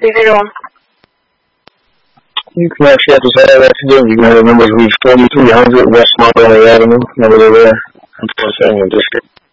Leave it on. You can actually have to say that to them. You can have the numbers read 4300 West Montgomery Avenue, number there, in Port Samuel District.